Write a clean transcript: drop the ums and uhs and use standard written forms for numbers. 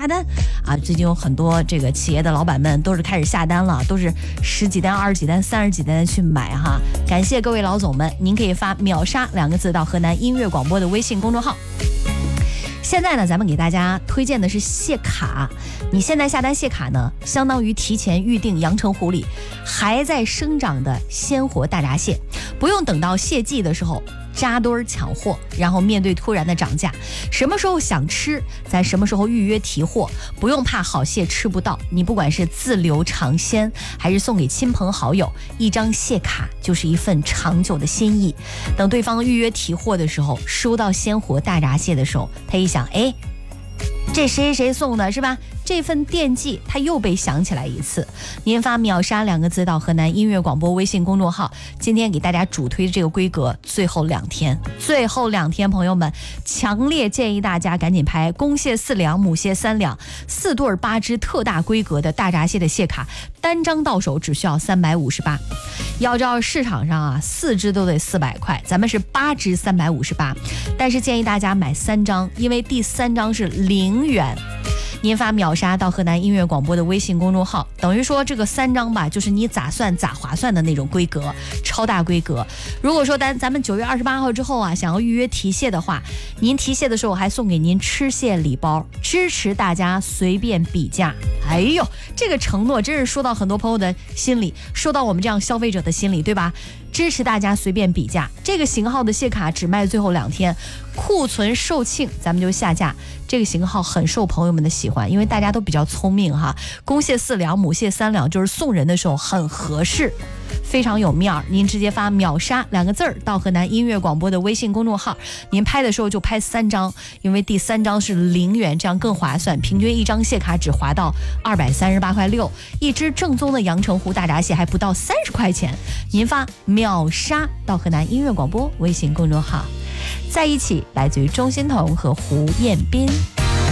下单啊！最近有很多这个企业的老板们都是开始下单了，都是10几单、20几单、30几单去买哈。感谢各位老总们，您可以发秒杀2个字到河南音乐广播的微信公众号。现在呢，咱们给大家推荐的是蟹卡。你现在下单蟹卡呢，相当于提前预定阳澄湖里还在生长的鲜活大闸蟹，不用等到蟹季的时候扎堆抢货，然后面对突然的涨价，什么时候想吃，咱什么时候预约提货，不用怕好蟹吃不到。你不管是自留尝鲜，还是送给亲朋好友，一张蟹卡就是一份长久的心意。等对方预约提货的时候，收到鲜活大闸蟹的时候，他一想，哎，这谁谁送的是吧？这份惦记他又被想起来一次。您发秒杀2个字到河南音乐广播微信公众号，今天给大家主推的这个规格最后2天，朋友们强烈建议大家赶紧拍公蟹4两母蟹3两4对8只特大规格的大闸蟹的蟹卡，单张到手只需要358。要知道市场上啊4只都得400块，咱们是8只358，但是建议大家买3张，因为第3张是0元。您发秒杀到河南音乐广播的微信公众号，等于说这个3张吧，就是你咋算咋划算的那种规格，超大规格。如果说咱们9月28号之后啊，想要预约提蟹的话，您提蟹的时候还送给您吃蟹礼包，支持大家随便比价。哎呦，这个承诺真是说到很多朋友的心里，说到我们这样消费者的心里，对吧？支持大家随便比价。这个型号的蟹卡只卖最后2天，库存售罄，咱们就下架。这个型号很受朋友们的喜欢，因为大家都比较聪明哈。公蟹4两母蟹3两，就是送人的时候很合适，非常有面儿。您直接发秒杀2个字到河南音乐广播的微信公众号，您拍的时候就拍3张，因为第3张是0元，这样更划算，平均一张蟹卡只划到238.6块，一只正宗的阳澄湖大闸蟹还不到30块钱。您发秒杀到河南音乐广播微信公众号。在一起来自于钟欣桐和胡彦斌。